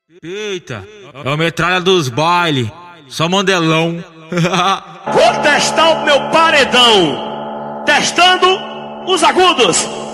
Eita, é o metralha dos baile, só mandelão. Vou testar o meu paredão, testando os agudos.